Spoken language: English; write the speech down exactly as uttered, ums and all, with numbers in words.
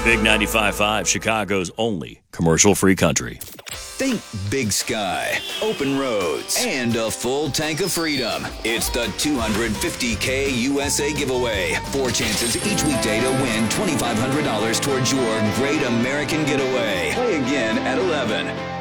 Big ninety-five point five, Chicago's only commercial-free country. Think big sky, open roads, and a full tank of freedom. It's the two hundred fifty K U S A giveaway. Four chances each weekday to win twenty-five hundred dollars towards your great American getaway. Play again at eleven.